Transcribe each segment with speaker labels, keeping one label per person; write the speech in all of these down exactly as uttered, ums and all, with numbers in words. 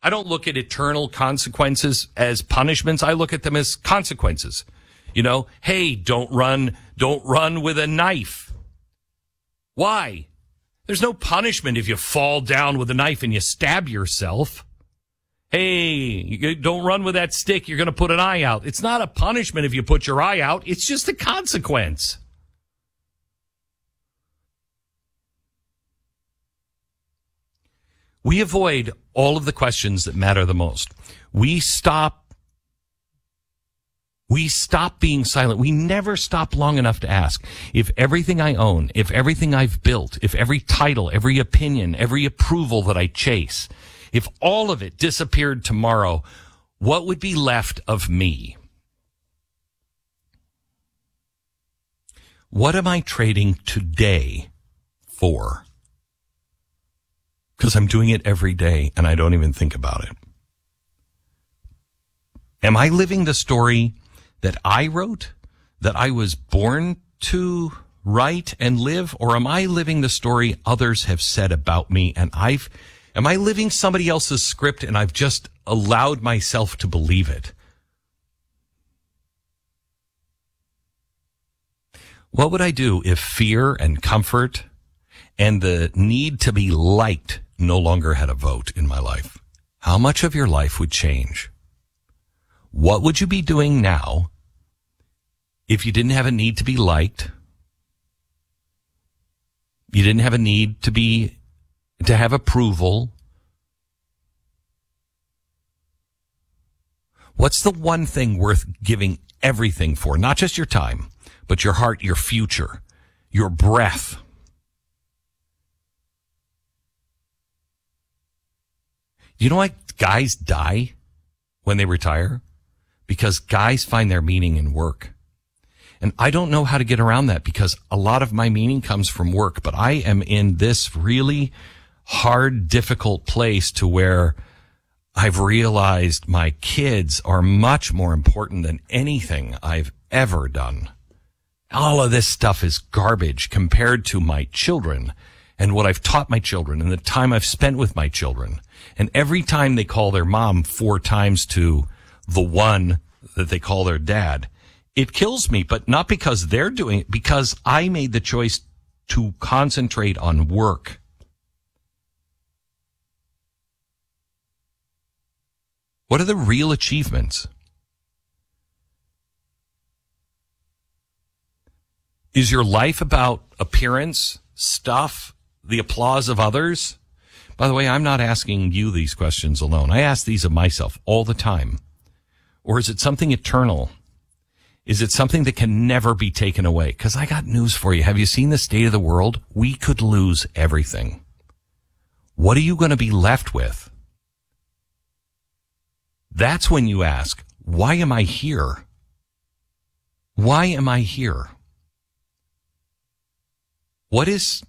Speaker 1: I don't look at eternal consequences as punishments. I look at them as consequences. You know, hey, don't run, don't run with a knife. Why? There's no punishment if you fall down with a knife and you stab yourself. Hey, you don't run with that stick. You're going to put an eye out. It's not a punishment if you put your eye out. It's just a consequence. We avoid all of the questions that matter the most. We stop, we stop being silent. We never stop long enough to ask, if everything I own, if everything I've built, if every title, every opinion, every approval that I chase, if all of it disappeared tomorrow, what would be left of me? What am I trading today for? Because I'm doing it every day and I don't even think about it. Am I living the story that I wrote, that I was born to write and live, or am I living the story others have said about me and I've Am I living somebody else's script and I've just allowed myself to believe it? What would I do if fear and comfort and the need to be liked no longer had a vote in my life? How much of your life would change? What would you be doing now if you didn't have a need to be liked? You didn't have a need to be to have approval? What's the one thing worth giving everything for? Not just your time, but your heart, your future, your breath. You know why guys die when they retire? Because guys find their meaning in work. And I don't know how to get around that because a lot of my meaning comes from work, but I am in this really hard, difficult place to where I've realized my kids are much more important than anything I've ever done. All of this stuff is garbage compared to my children and what I've taught my children and the time I've spent with my children. And every time they call their mom four times to the one that they call their dad, it kills me, but not because they're doing it, because I made the choice to concentrate on work. What are the real achievements? Is your life about appearance, stuff, the applause of others? By the way, I'm not asking you these questions alone. I ask these of myself all the time. Or is it something eternal? Is it something that can never be taken away? Because I got news for you. Have you seen the state of the world? We could lose everything. What are you going to be left with? That's when you ask, why am I here? Why am I here? What is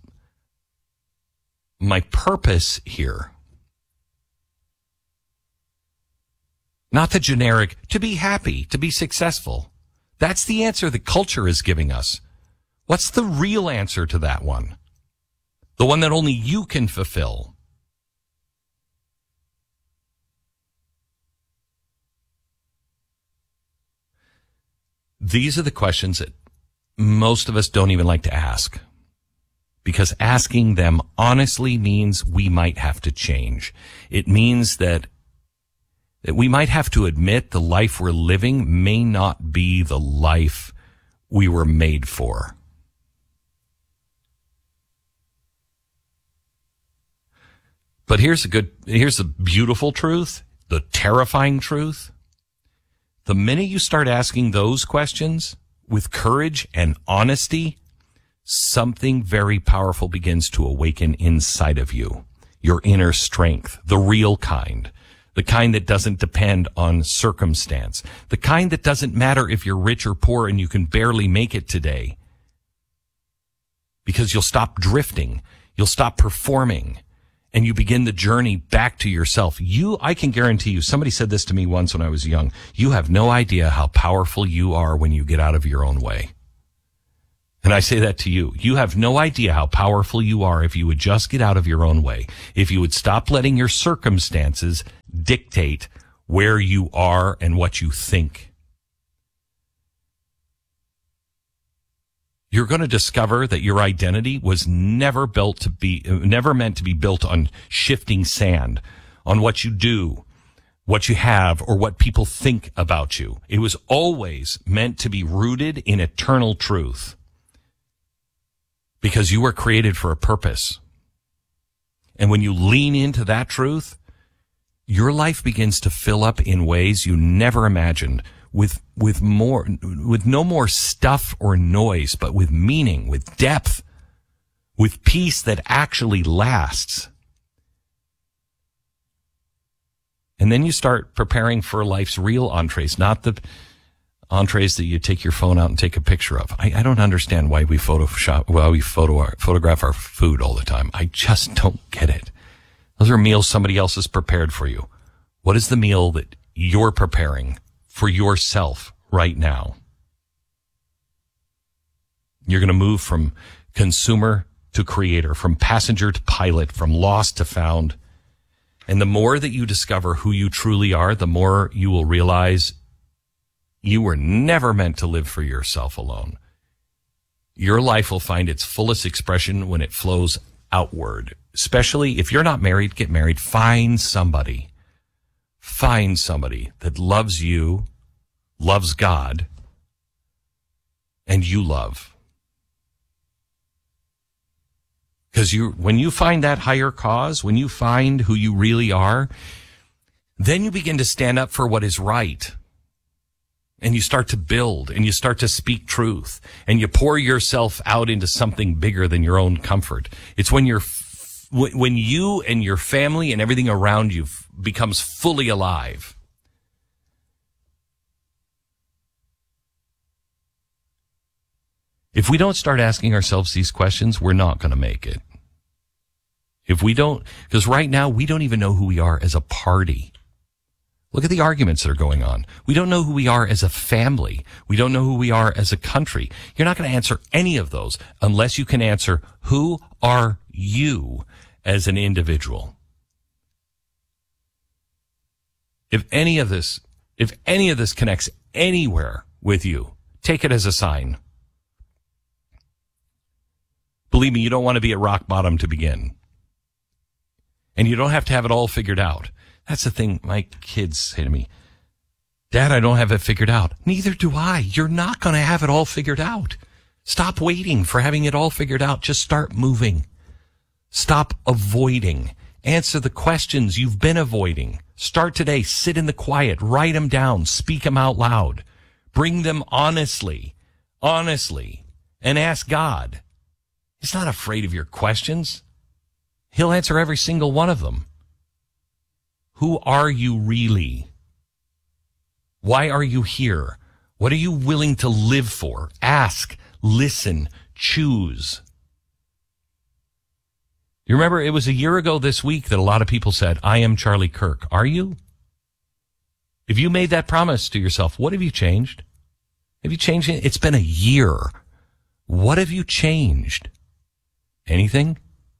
Speaker 1: my purpose here? Not the generic, to be happy, to be successful. That's the answer the culture is giving us. What's the real answer to that one? The one that only you can fulfill. These are the questions that most of us don't even like to ask, because asking them honestly means we might have to change. It means that that we might have to admit the life we're living may not be the life we were made for. But here's a good, here's the beautiful truth, the terrifying truth. The minute you start asking those questions with courage and honesty, something very powerful begins to awaken inside of you. Your inner strength, the real kind, the kind that doesn't depend on circumstance, the kind that doesn't matter if you're rich or poor and you can barely make it today. Because you'll stop drifting, you'll stop performing, and you begin the journey back to yourself. You, I can guarantee you, somebody said this to me once when I was young, you have no idea how powerful you are when you get out of your own way. And I say that to you. You have no idea how powerful you are if you would just get out of your own way. If you would stop letting your circumstances dictate where you are and what you think. You're going to discover that your identity was never built to be, never meant to be built on shifting sand, on what you do, what you have, or what people think about you. It was always meant to be rooted in eternal truth, because you were created for a purpose. And when you lean into that truth, your life begins to fill up in ways you never imagined, with with more with no more stuff or noise, but with meaning, with depth, with peace that actually lasts. And then you start preparing for life's real entrees, not the entrees that you take your phone out and take a picture of. I, I don't understand why we Photoshop, why we photo our, photograph our food all the time. I just don't get it. Those are meals somebody else has prepared for you. What is the meal that you're preparing for yourself right now? You're going to move from consumer to creator, from passenger to pilot, from lost to found. And the more that you discover who you truly are, the more you will realize you were never meant to live for yourself alone. Your life will find its fullest expression when it flows outward. Especially if you're not married, get married. Find somebody. Find somebody that loves you, loves God, and you love. Because you, when you find that higher cause, when you find who you really are, then you begin to stand up for what is right. And you start to build, and you start to speak truth, and you pour yourself out into something bigger than your own comfort. It's when you're, when you and your family and everything around you becomes fully alive. If we don't start asking ourselves these questions, we're not going to make it. If we don't, because right now we don't even know who we are as a party. Look at the arguments that are going on. We don't know who we are as a family. We don't know who we are as a country. You're not going to answer any of those unless you can answer, who are you as an individual? If any of this, if any of this connects anywhere with you, take it as a sign. Believe me, you don't want to be at rock bottom to begin. And you don't have to have it all figured out. That's the thing my kids say to me. Dad, I don't have it figured out. Neither do I. You're not going to have it all figured out. Stop waiting for having it all figured out. Just start moving. Stop avoiding. Answer the questions you've been avoiding. Start today. Sit in the quiet. Write them down. Speak them out loud. Bring them honestly, honestly, and ask God. He's not afraid of your questions. He'll answer every single one of them. Who are you really? Why are you here? What are you willing to live for? Ask, listen, choose. You remember it was a year ago this week that a lot of people said, I am Charlie Kirk. Are you? If you made that promise to yourself, what have you changed? Have you changed it? It's been a year. What have you changed? Anything?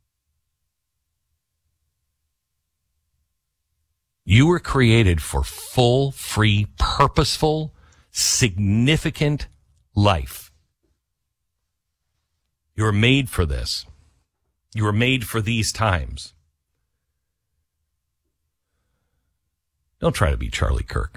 Speaker 1: You were created for full, free, purposeful, significant life. You were made for this. You were made for these times. Don't try to be Charlie Kirk.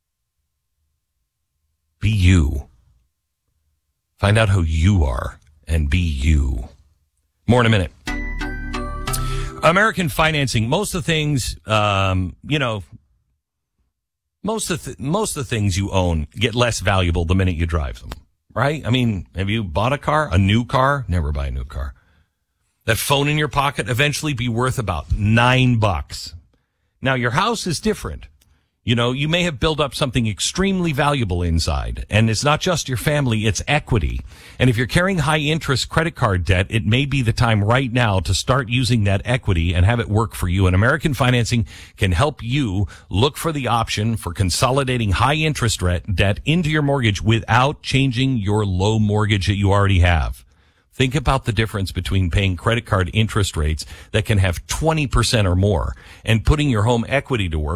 Speaker 1: Be you. Find out who you are and be you. More in a minute. American financing, most of the things, um, you know, most of the, most of the things you own get less valuable the minute you drive them, right? I mean, have you bought a car, a new car? Never buy a new car. That phone in your pocket eventually be worth about nine bucks. Now, your house is different. You know, you may have built up something extremely valuable inside, and it's not just your family, it's equity. And if you're carrying high interest credit card debt, it may be the time right now to start using that equity and have it work for you. And American Financing can help you look for the option for consolidating high interest debt into your mortgage without changing your low mortgage that you already have. Think about the difference between paying credit card interest rates that can have twenty percent or more and putting your home equity to work